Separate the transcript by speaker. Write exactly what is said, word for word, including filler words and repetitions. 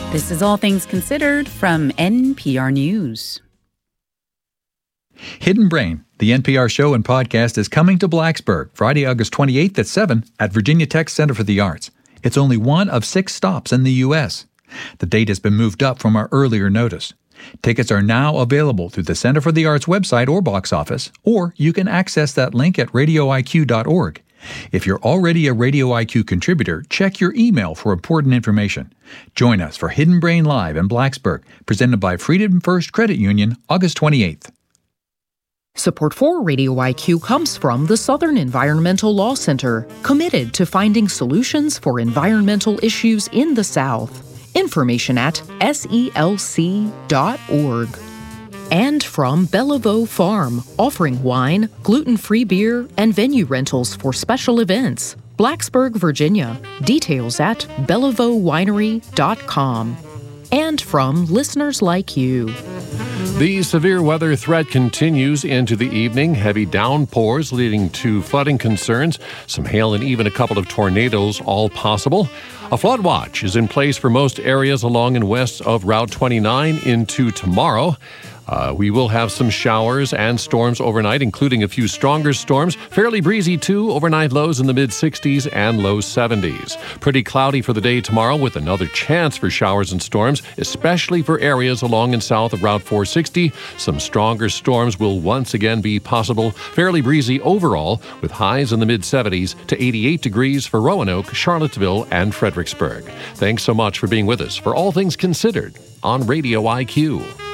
Speaker 1: This is All Things Considered from N P R News.
Speaker 2: Hidden Brain, the N P R show and podcast, is coming to Blacksburg Friday, August twenty-eighth at seven at Virginia Tech Center for the Arts. It's only one of six stops in the U S. The date has been moved up from our earlier notice. Tickets are now available through the Center for the Arts website or box office, or you can access that link at radio I Q dot org. If you're already a Radio I Q contributor, check your email for important information. Join us for Hidden Brain Live in Blacksburg, presented by Freedom First Credit Union, August twenty-eighth.
Speaker 3: Support for Radio I Q comes from the Southern Environmental Law Center, committed to finding solutions for environmental issues in the South. Information at S E L C dot org. And from Bellevaux Farm, offering wine, gluten-free beer, and venue rentals for special events. Blacksburg, Virginia. Details at bellevaux winery dot com. And from listeners like you.
Speaker 4: The severe weather threat continues into the evening. Heavy downpours leading to flooding concerns. Some hail and even a couple of tornadoes, all possible. A flood watch is in place for most areas along and west of Route twenty-nine into tomorrow. Uh, we will have some showers and storms overnight, including a few stronger storms. Fairly breezy, too. Overnight lows in the mid-sixties and low seventies. Pretty cloudy for the day tomorrow with another chance for showers and storms, especially for areas along and south of Route four sixty. Some stronger storms will once again be possible. Fairly breezy overall with highs in the mid-seventies to eighty-eight degrees for Roanoke, Charlottesville, and Fredericksburg. Thanks so much for being with us for All Things Considered on Radio I Q.